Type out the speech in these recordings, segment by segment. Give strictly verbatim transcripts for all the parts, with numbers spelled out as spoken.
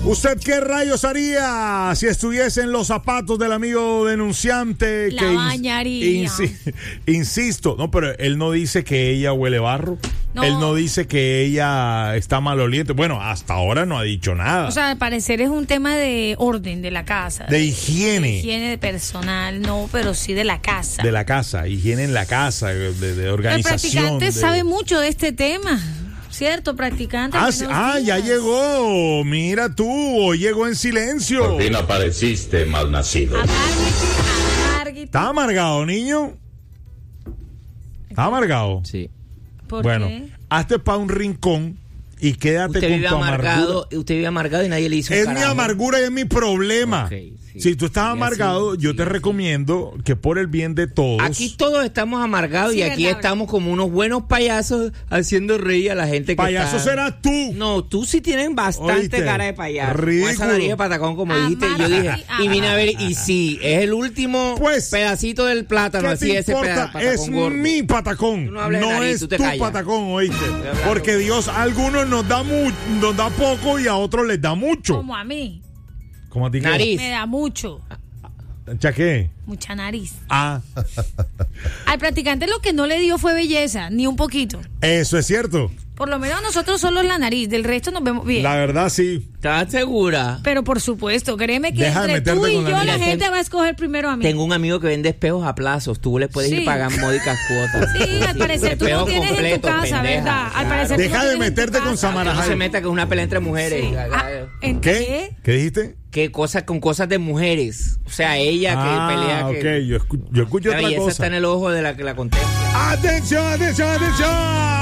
¿Usted qué rayos haría si estuviese en los zapatos del amigo denunciante? La que bañaría. Insi- insisto, no, pero él no dice que ella huele barro. No. Él no dice que ella está maloliente. Bueno, hasta ahora no ha dicho nada. O sea, al parecer es un tema de orden de la casa. De higiene. De higiene de personal, no, pero sí de la casa. De la casa, higiene en la casa, de, de organización. El practicante de... sabe mucho de este tema, ¿cierto? Practicante. Ah, buenos sí, ah, ya días. llegó. Mira tú, hoy llegó en silencio. Por fin apareciste, malnacido. Amárguete, amárguete. ¿Está amargado, niño? ¿Está amargado? Sí. ¿Por Bueno, qué? hazte para un rincón y quédate Usted con vive tu amargado, amargura. usted vive amargado y nadie le hizo un Es mi carajo. amargura y es mi problema. Ok, sí. Si tú estás Sí, amargado, así, yo sí, te sí. recomiendo que por el bien de todos. Aquí todos estamos amargados Sí, y aquí verdad, estamos como unos buenos payasos haciendo reír a la gente que payaso está... serás tú. No, tú sí tienes bastante ¿Oíste? cara de payaso. Ridículo. Con esa nariz de patacón, como dijiste. Y yo dije, Amárgate, y vine a ver, y sí, es el último Pues, pedacito del plátano, ¿Qué así te ese importa? peda- Es patacón gordo. mi patacón. Tú no hables de No nariz, es tú te tu callas. patacón, oíste. hablando. Porque Dios a algunos nos da mu- nos da poco y a otros les da mucho. Como a mí. Como a ti que- Nariz. Me da mucho. ¿Ya qué? Mucha nariz. Ah, Al practicante lo que no le dio fue belleza, ni un poquito. eso es cierto. Por lo menos nosotros solo la nariz, del resto nos vemos bien. La verdad sí. ¿Estás segura? Pero por supuesto, créeme que Deja de entre tú meterte y con la yo la nariz. gente va a escoger primero a mí. Tengo un amigo que vende espejos a plazos. Tú le puedes Sí. ir pagando módicas cuotas. Sí, al parecer tú no Espejos tienes en tu completos, casa, pendeja. ¿verdad? Al Claro. parecer tú Deja no de tienes en tu meterte con casa. Samara No se Jai. meta que es una pelea entre mujeres. Sí. Ah, ¿en ¿Qué? qué? ¿Qué dijiste? Que cosas con cosas de mujeres. O sea, ella que Ah, pelea. ok, Que yo, escu- yo escucho la otra belleza cosa. está en el ojo de la que la contempla. Atención, atención, atención.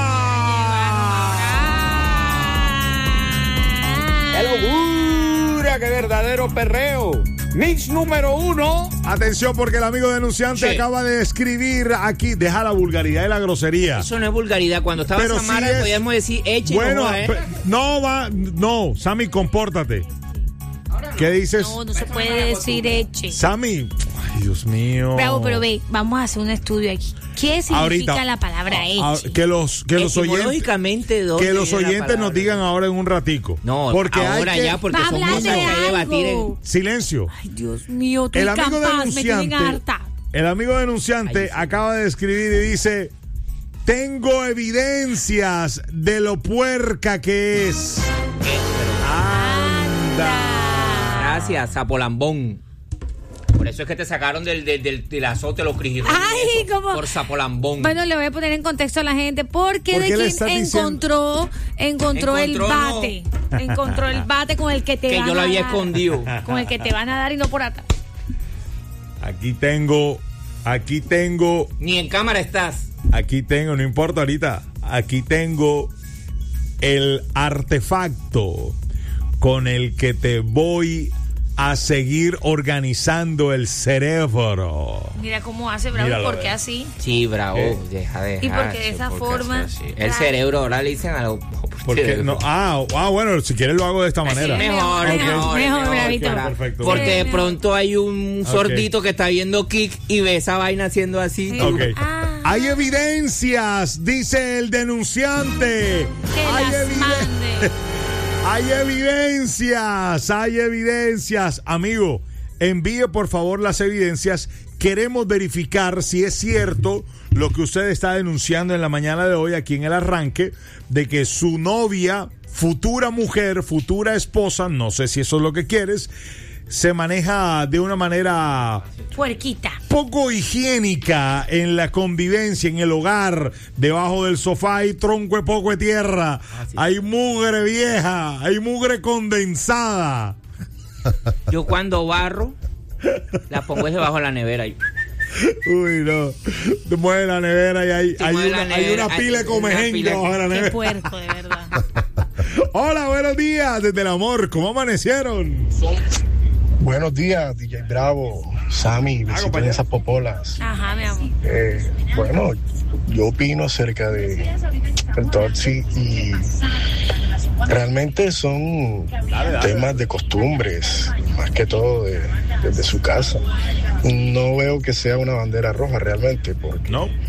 ¡Qué locura! ¡Qué verdadero perreo! Mix número uno. Atención porque el amigo denunciante Sí. acaba de escribir aquí, deja la vulgaridad y la grosería. Eso no es vulgaridad. Cuando estaba Pero Samara sí es- podíamos decir eche y Bueno, no joda, ¿eh? pe- no va, no, Sammy, compórtate. ¿Qué dices? No, no se puede decir eche. Sammy, ay, Dios mío. Bravo, pero ve, vamos a hacer un estudio aquí. ¿Qué significa Ahorita, la palabra a- a- eche? que los que los oyentes Etimológicamente, ¿dónde que los viene la oyentes nos palabra? digan ahora en un ratico. No, porque ahora hay que, ya, porque Va a son hablar cosas de que hay que debatir. en- algo. Silencio. Ay, Dios mío, estoy El amigo capaz, me tienen denunciante, harta. el amigo denunciante Ay, sí. acaba de escribir y dice: tengo evidencias de lo puerca que es. Anda. Gracias, Zapolambón. Por eso es que te sacaron del, del, del, del azote los crigirones. Ay, eso, ¿cómo? Por Zapolambón. Bueno, le voy a poner en contexto a la gente porque ¿Por de qué le quien estás diciendo? encontró, encontró el Encontró, no. bate, encontró el bate con el que te que van yo lo a había dar, escondido. con el que te van a dar y no por atrás. Aquí tengo, aquí tengo, Ni en cámara estás. aquí tengo, no importa ahorita, aquí tengo el artefacto con el que te voy a seguir organizando el cerebro. Mira cómo hace, Bravo, Míralo, ¿por qué ve. así? Sí, bravo. ¿Qué? Deja de Y porque de esa forma- El Claro. cerebro ahora le dicen algo. Porque no, ah, ah, bueno, si quieres lo hago de esta manera. Mejor, Mejor, mejor, mejor, mejor, Bravito. claro. Perfecto. Porque de Sí, pronto hay un Ok. sordito que está viendo Kick y ve esa vaina haciendo así. Sí. Ok. Ah. Hay evidencias, dice el denunciante. Que hay, las eviden- mande. hay evidencias, hay evidencias. Amigo, envíe por favor las evidencias. Queremos verificar si es cierto lo que usted está denunciando en la mañana de hoy aquí en el arranque, de que su novia, futura mujer, futura esposa, no sé si eso es lo que quieres, se maneja de una manera Puerquita. poco higiénica en la convivencia, en el hogar. Debajo del sofá hay tronco de poco de tierra, hay mugre vieja, hay mugre condensada. Yo cuando barro, la pongo debajo de la nevera. Y... Uy, no. Te mueves la nevera y hay, Sí, hay, mueve una, la hay nevera, una pila hay de una comején pila- debajo de la Qué nevera. puerco, de verdad. Hola, buenos días desde el amor. ¿Cómo amanecieron? Buenos días, D J Bravo, Sammy, besito en esas popolas. Ajá, mi amor. Eh, bueno, yo opino acerca de el Torsi y realmente son temas de costumbres, más que todo de, desde su casa. No veo que sea una bandera roja realmente, porque No.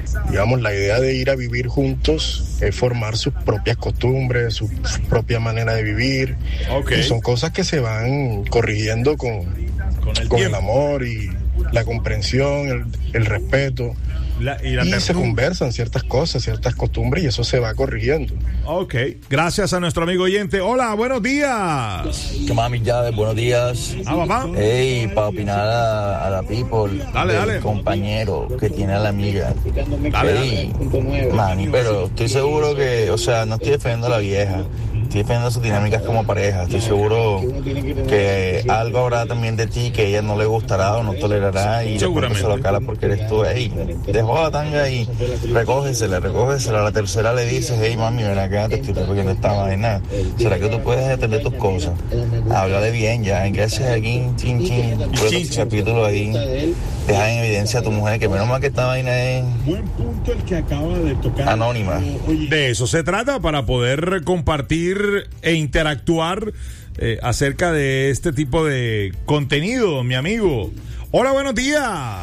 digamos, la idea de ir a vivir juntos es formar sus propias costumbres, su, su propia manera de vivir. Okay. Y son cosas que se van corrigiendo con, Con el con el tiempo. amor y la comprensión, el, el respeto. La- y la Y se ternura. conversan ciertas cosas, ciertas costumbres y eso se va corrigiendo. Ok, gracias a nuestro amigo oyente. Hola, buenos días. ¿Qué más, mis llaves? Buenos días. Ah, papá. Hey, para opinar a, a la people Dale, del dale. compañero que tiene a la amiga. Dale, Hey, mami, pero estoy seguro que, o sea, no estoy defendiendo a la vieja. Estoy defendiendo sus dinámicas como pareja. Estoy seguro que algo habrá también de ti que ella no le gustará o no tolerará y de pronto Seguramente. se lo cala porque eres tú. Hey, dejó la tanga y recógesela, recógesela. A la tercera le dices, hey, mami, ven acá, te estoy recogiendo esta vaina. ¿Será que tú puedes atender tus cosas? Háblale bien ya, en que haces aquí, chin, chin, por Chin, ese chin. capítulo ahí. Deja en evidencia a tu mujer que menos mal que esta vaina es Buen punto el que acaba de tocar. anónima. De eso se trata, para poder compartir e interactuar eh, acerca de este tipo de contenido, mi amigo. Hola, buenos días.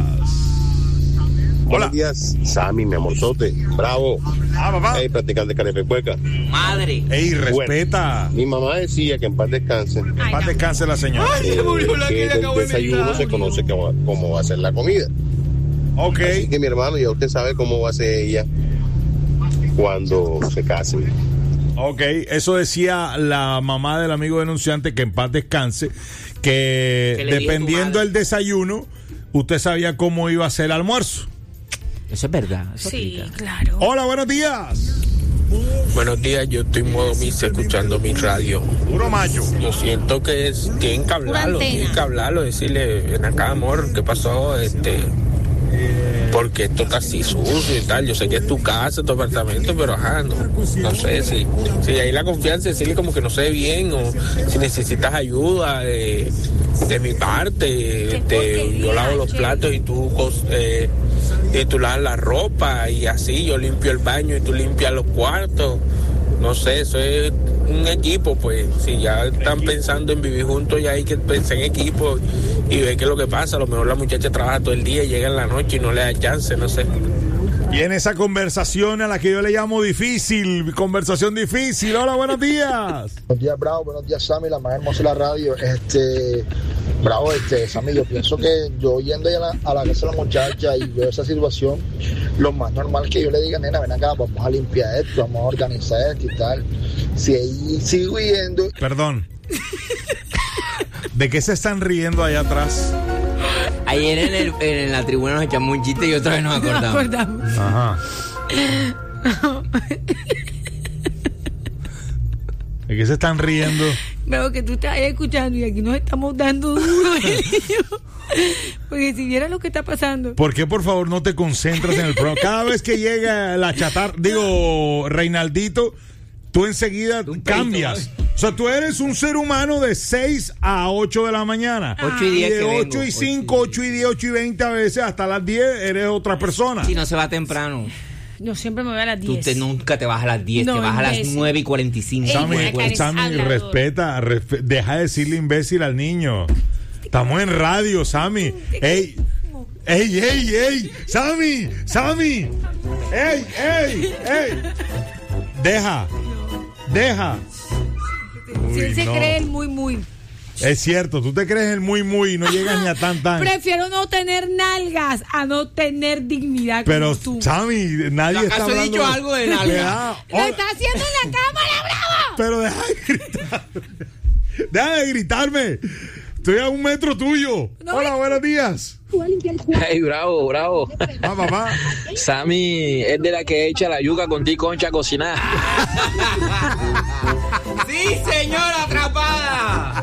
Hola. Buenos días, Sammy, mi amorzote. Bravo. Ah, papá. Hey, practicante carepecueca. Madre. Ey, respeta. Mi mamá decía que en paz descanse. En paz descanse la señora. eh, que del desayuno se conoce cómo, cómo va a ser la comida. Ok. Así que mi hermano, ya usted sabe cómo va a ser ella cuando se case. Ok, eso decía la mamá del amigo denunciante, que en paz descanse, que Que le diga a tu dependiendo madre. del desayuno, usted sabía cómo iba a ser el almuerzo. Eso es verdad. Eso Sí, aplica. claro. Hola, buenos días. Buenos días, yo estoy en modo mix escuchando mi radio. Puro macho. Yo siento que es- tienen que hablarlo, antena. tienen que hablarlo, decirle, ven acá, amor, ¿qué pasó? Este, porque esto está así sucio y tal. Yo sé que es tu casa, tu apartamento, pero ajá, no, no sé si, si hay la confianza de decirle como que no sé bien o si necesitas ayuda de, de mi parte. Este, yo lavo los platos y tú cos- eh, y tú lavas la ropa y así yo limpio el baño y tú limpias los cuartos. No sé, eso es un equipo, pues. Si ya están pensando en vivir juntos, ya hay que pensar en equipo y ver qué es lo que pasa. A lo mejor la muchacha trabaja todo el día y llega en la noche y no le da chance, no sé. Y en esa conversación a la que yo le llamo difícil, conversación difícil. Hola, buenos días. Buenos días, Bravo. Buenos días, Sammy, la más hermosa de la radio. Este, Bravo, este, Sammy, yo pienso que yo yendo a la, a la casa de la muchacha y veo esa situación, lo más normal es que yo le diga, nena, ven acá, vamos a limpiar esto, vamos a organizar esto y tal. Si ahí sigo yendo... Perdón. ¿De qué se están riendo allá atrás? Ayer en, el, en la tribuna nos echamos un chiste y otra vez nos acordamos. acordamos. Ajá. ¿De qué se están riendo? Veo que tú estás ahí escuchando y aquí nos estamos dando duro. Porque si vieras lo que está pasando. ¿Por qué, por favor, no te concentras en el programa? Cada vez que llega la chatar, digo, Reinaldito, tú enseguida cambias. O sea, tú eres un ser humano de seis a ocho de la mañana. ocho y diez de que vengo. ocho y cinco, ocho y diez, ocho y veinte a veces, hasta las diez eres otra persona. Si no se va temprano. Yo siempre me voy a las Tú diez. te, nunca te vas a las diez, No, te vas a las imbécil. nueve y cuarenta y cinco. Ey, Sammy, buena cara, Sammy, hablador. respeta, respe- deja de decirle imbécil al niño. Estamos en radio, Sammy. Ey, ey, ey, ey, Sammy, Sammy. Ey, ey, ey. Deja, deja. Si él Uy, se no. cree el muy, muy. Es cierto, tú te crees el muy, muy y no llegas ni a tan, tan. Prefiero no tener nalgas a no tener dignidad Pero, como tú. Sammy, nadie está ¿Acaso he hablando. dicho algo de nalga? Vea, ¡Lo oh, está haciendo en la cámara, Bravo! pero deja de gritar. Deja de gritarme. Estoy a un metro tuyo. No, Hola, eh. buenos días. Hey, bravo, bravo. Ah, papá. Sammy es de la que echa la yuca con ti concha a cocinar. ¡Sí, señora atrapada!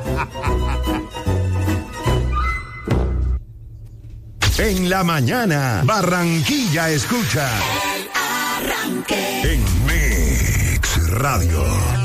En la mañana, Barranquilla escucha. En Mix Radio.